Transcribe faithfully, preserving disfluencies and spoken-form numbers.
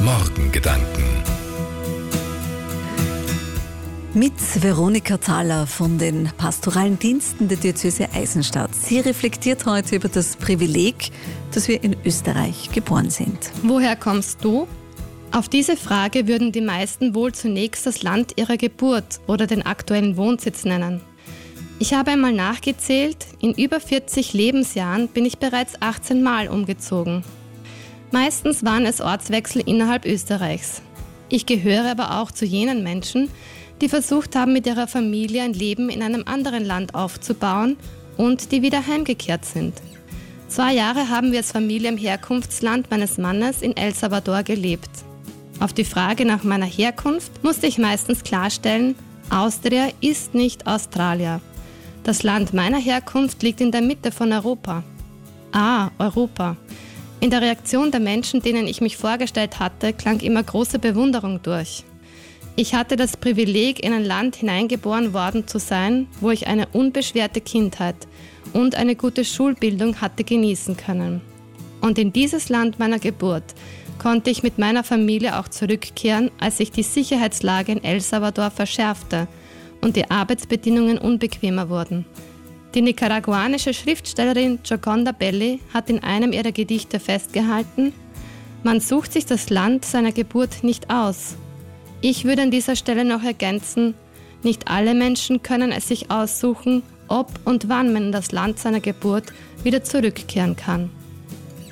Morgengedanken. Mit Veronika Thaler von den pastoralen Diensten der Diözese Eisenstadt. Sie reflektiert heute über das Privileg, dass wir in Österreich geboren sind. Woher kommst du? Auf diese Frage würden die meisten wohl zunächst das Land ihrer Geburt oder den aktuellen Wohnsitz nennen. Ich habe einmal nachgezählt, in über vierzig Lebensjahren bin ich bereits achtzehn Mal umgezogen. Meistens waren es Ortswechsel innerhalb Österreichs. Ich gehöre aber auch zu jenen Menschen, die versucht haben, mit ihrer Familie ein Leben in einem anderen Land aufzubauen und die wieder heimgekehrt sind. Zwei Jahre haben wir als Familie im Herkunftsland meines Mannes in El Salvador gelebt. Auf die Frage nach meiner Herkunft musste ich meistens klarstellen, Austria ist nicht Australien. Das Land meiner Herkunft liegt in der Mitte von Europa. Ah, Europa. In der Reaktion der Menschen, denen ich mich vorgestellt hatte, klang immer große Bewunderung durch. Ich hatte das Privileg, in ein Land hineingeboren worden zu sein, wo ich eine unbeschwerte Kindheit und eine gute Schulbildung hatte genießen können. Und in dieses Land meiner Geburt konnte ich mit meiner Familie auch zurückkehren, als sich die Sicherheitslage in El Salvador verschärfte und die Arbeitsbedingungen unbequemer wurden. Die nicaraguanische Schriftstellerin Gioconda Belli hat in einem ihrer Gedichte festgehalten: Man sucht sich das Land seiner Geburt nicht aus. Ich würde an dieser Stelle noch ergänzen, nicht alle Menschen können es sich aussuchen, ob und wann man in das Land seiner Geburt wieder zurückkehren kann.